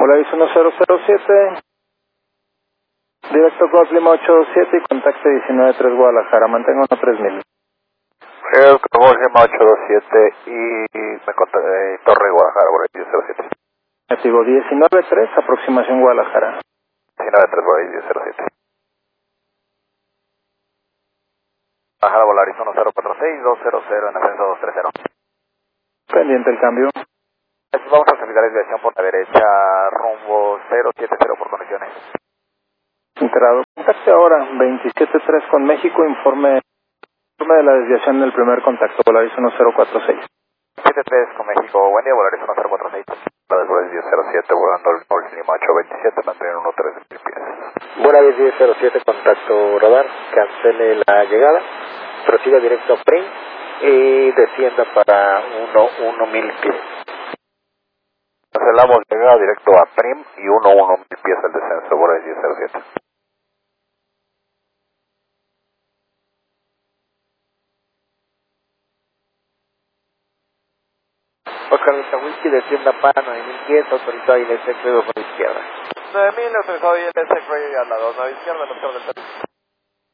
Volaris 1007, directo con Lima 87 y contacto 193 Guadalajara, mantengo 3000. Con Lima 827 y Torre Guadalajara, Volaris 1007. Negativo 193, aproximación Guadalajara. 193 Volaris 1007. Guadalajara, Volaris 1046, 200 en ascenso 230. Pendiente el cambio. Vamos a solicitar desviación por la derecha, rumbo 070 por conexiones. Enterado. Contacte ahora, 273 con México, informe de la desviación del primer contacto, Volaris 1046. 73 con México, buen día, Volaris 1046. Volaris 1007, volando al Lima 827, mantener 13 pies. Volaris 1007, contacto radar, cancele la llegada, prosiga directo a PRIM y descienda para 1000 pies. Cancelamos llegada directo a PRIM y 1000 pies el descenso, Volaris 1007. Oscar Delta Whisky, descienda para 9000 pies, autorizado y ILS por la izquierda. 9000, autorizado ILS, Craig a la 29 izquierda, Oscar Delta.